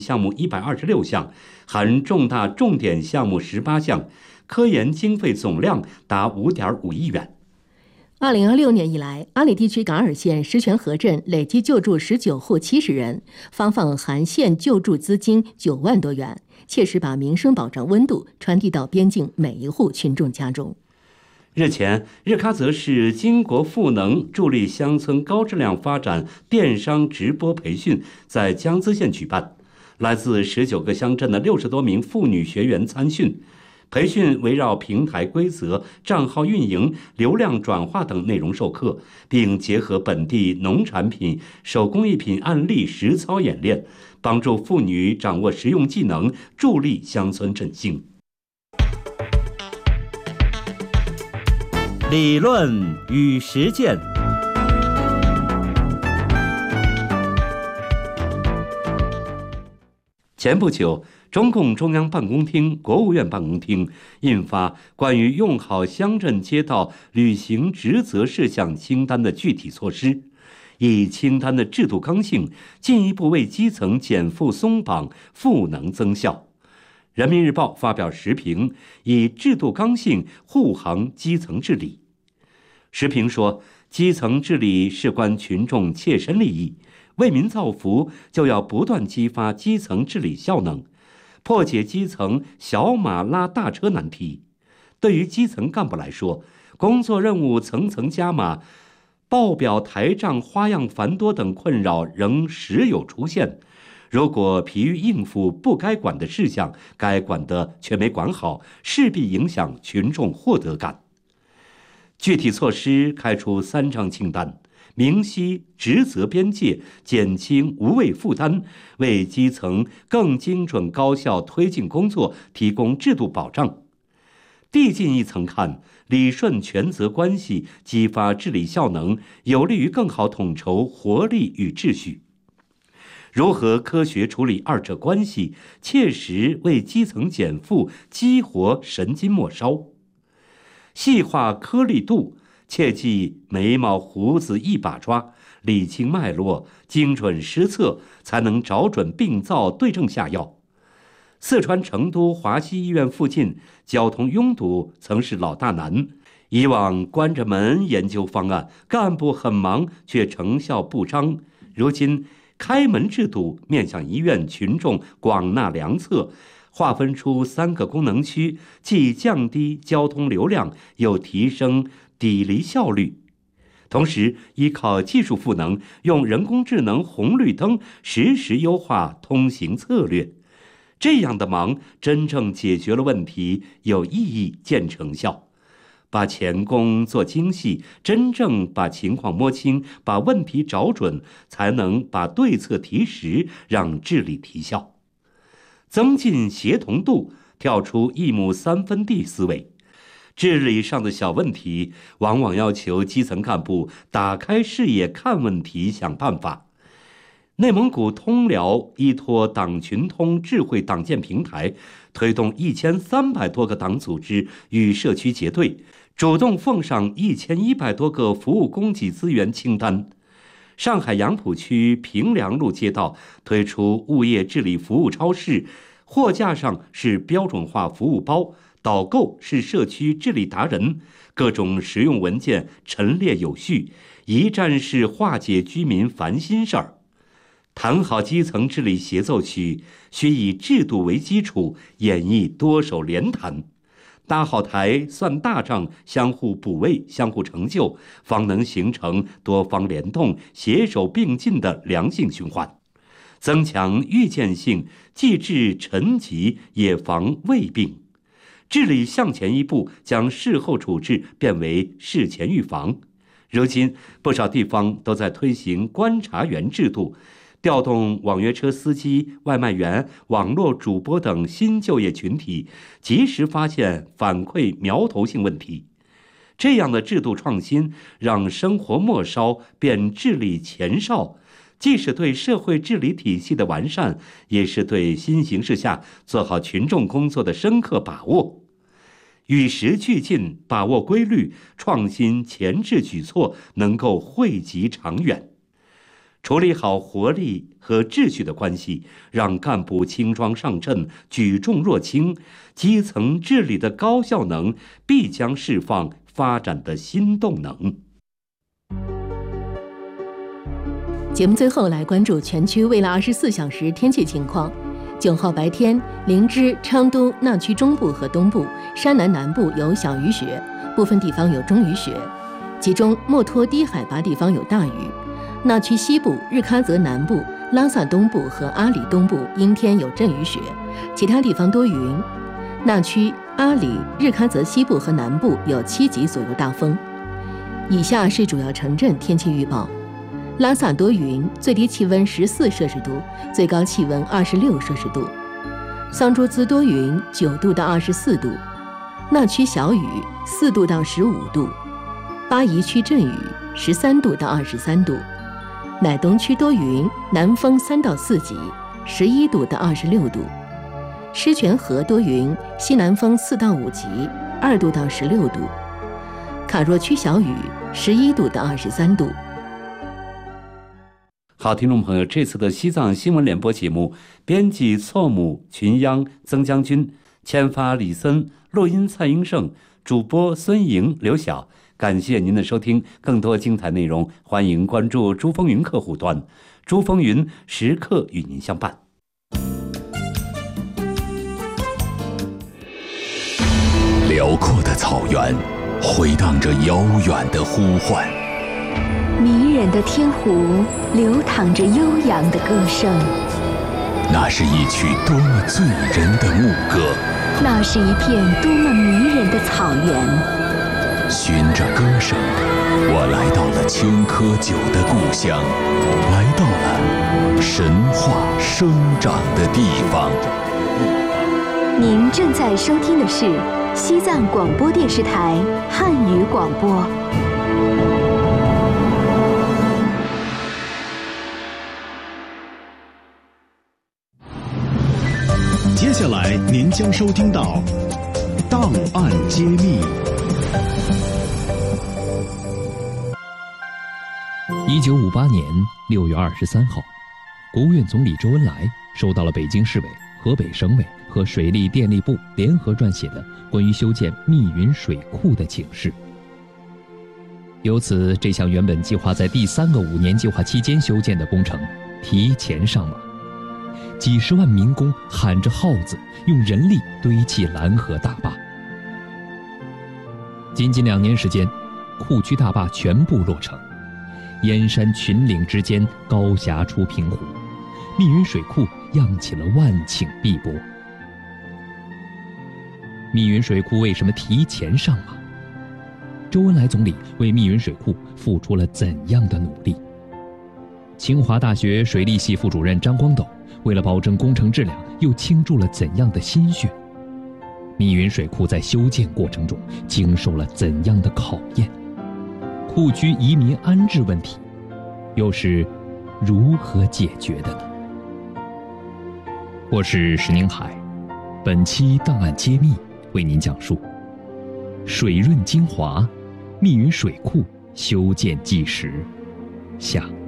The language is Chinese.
项目126项，含重大重点项目18项，科研经费总量达5.5亿元。 2026年以来，阿里地区噶尔县石泉河镇累计救助19户70人，发放含县救助资金9万多元，切实把民生保障温度传递到边境每一户群众家中。 日前，日喀则市金国赋能助力乡村高质量发展电商直播培训在江孜县举办，来自19个乡镇的60多名妇女学员参训。培训围绕平台规则、账号运营、流量转化等内容授课，并结合本地农产品、手工艺品案例实操演练，帮助妇女掌握实用技能，助力乡村振兴。 理论与实践。 前不久，中共中央办公厅、国务院办公厅印发《关于用好乡镇街道履行职责事项清单的具体措施》，以清单的制度刚性进一步为基层减负松绑、赋能增效。人民日报发表时评，以制度刚性护航基层治理。时评说，基层治理事关群众切身利益，为民造福就要不断激发基层治理效能，破解基层小马拉大车难题。对于基层干部来说，工作任务层层加码，报表台账花样繁多等困扰仍时有出现。如果疲于应付不该管的事项，该管的却没管好，势必影响群众获得感。具体措施开出3张清单，明晰职责边界，减轻无谓负担，为基层更精准高效推进工作提供制度保障。递进一层看，理顺权责关系，激发治理效能，有利于更好统筹活力与秩序。如何科学处理二者关系，切实为基层减负激活神经末梢。细化颗粒度，切忌眉毛胡子一把抓，理清脉络，精准施策，才能找准病灶，对症下药。四川成都华西医院附近交通拥堵曾是老大难，以往关着门研究方案，干部很忙却成效不彰。如今开门制度面向医院群众广纳良策，划分出3个功能区，既降低交通流量，又提升抵离效率。同时依靠技术赋能，用人工智能红绿灯实时优化通行策略。这样的忙真正解决了问题，有意义见成效。把前功做精细，真正把情况摸清，把问题找准，才能把对策提实，让治理提效。增进协同度，跳出一亩3分地思维。治理上的小问题，往往要求基层干部打开视野看问题、想办法。内蒙古通辽依托党群通智慧党建平台，推动1300多个党组织与社区结对，主动奉上1100多个服务供给资源清单。上海杨浦区平凉路街道推出物业治理服务超市，货架上是标准化服务包，导购是社区治理达人，各种实用文件陈列有序，一站式化解居民烦心事儿。谈好基层治理协奏曲，需以制度为基础，演绎多手联弹，搭好台算大账，相互补位，相互成就，方能形成多方联动、携手并进的良性循环。增强预见性，既治陈疾，也防未病。治理向前一步，将事后处置变为事前预防。如今不少地方都在推行观察员制度，调动网约车司机、外卖员、网络主播等新就业群体，及时发现反馈苗头性问题。这样的制度创新，让生活末梢变治理前哨，既是对社会治理体系的完善，也是对新形势下做好群众工作的深刻把握。与时俱进，把握规律，创新前置举措，能够惠及长远。 处理好活力和秩序的关系，让干部轻装上阵，举重若轻，基层治理的高效能必将释放发展的新动能。 节目最后来关注全区未来24小时天气情况。9号白天，灵芝、昌都、那区中部和东部、山南南部有小雨雪，部分地方有中雨雪，其中墨脱低海拔地方有大雨。那区西部、日喀则南部、拉萨东部和阿里东部阴天有阵雨雪，其他地方多云。那区、阿里、日喀则西部和南部有7级左右大风。以下是主要城镇天气预报：拉萨多云，最低气温14摄氏度，最高气温26摄氏度；桑珠孜多云，9度到24度；那区小雨，4度到15度；巴宜区阵雨，13度到23度；乃东区多云，南风3到4级，11度到26度；狮泉河多云，西南风4到5级，2度到16度；卡若区小雨，11度到23度。 好，听众朋友，这次的西藏新闻联播节目，编辑错母、群央、曾将军，签发李森，录音蔡英胜，主播孙莹、刘晓。感谢您的收听，更多精彩内容，欢迎关注珠风云客户端，珠风云时刻与您相伴。 辽阔的草原，回荡着遥远的呼唤。 迷人的天湖流淌着悠扬的歌声， 那是一曲多么醉人的牧歌， 那是一片多么迷人的草原。 循着歌声，我来到了青稞酒的故乡，来到了神话生长的地方。 您正在收听的是西藏广播电视台汉语广播。 接下来您将收听到《档案揭秘》。 1958年6月23号，国务院总理周恩来收到了北京市委、河北省委和水利电力部联合撰写的关于修建密云水库的请示。由此，这项原本计划在第3个5年计划期间修建的工程提前上马。几十万民工喊着号子，用人力堆砌拦河大坝。仅2年时间，库区大坝全部落成，燕山群岭之间高峡出平湖，密云水库漾起了万顷碧波。密云水库为什么提前上马？周恩来总理为密云水库付出了怎样的努力？清华大学水利系副主任张光斗为了保证工程质量，又倾注了怎样的心血？密云水库在修建过程中经受了怎样的考验？库区移民安置问题又是如何解决的呢？我是石宁海，本期档案揭秘为您讲述水润精华，密云水库修建纪实下。